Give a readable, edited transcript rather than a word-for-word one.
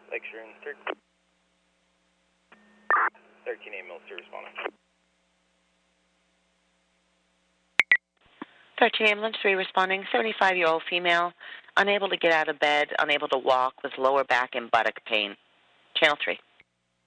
Lecture in 13 ambulance to responding. 13 ambulance 3 responding, 75-year-old female, unable to get out of bed, unable to walk, with lower back and buttock pain. Channel 3.